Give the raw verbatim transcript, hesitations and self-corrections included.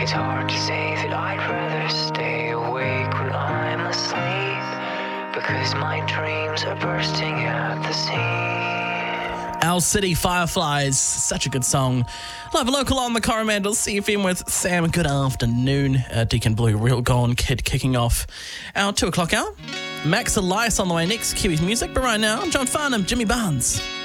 It's hard to say that I'd rather stay awake when I'm asleep, because my dreams are bursting at the seams. Owl City Fireflies, such a good song. Live and local on the Coromandel C F M with Sam. Good afternoon. Uh, Deacon Blue, Real Gone Kid kicking off our two o'clock hour. Max Elias on the way next, Kiwis music. But right now, I'm John Farnham, Jimmy Barnes.